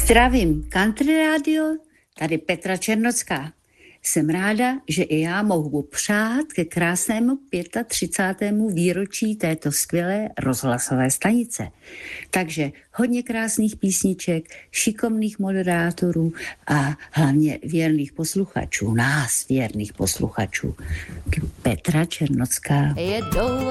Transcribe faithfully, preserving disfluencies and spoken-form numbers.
Zdravím, Country Radio, tady Petra Černocká. Jsem ráda, že i já mohu přát ke krásnému třicátému pátého výročí této skvělé rozhlasové stanice. Takže hodně krásných písniček, šikovných moderátorů a hlavně věrných posluchačů, nás věrných posluchačů. Petra Černocká.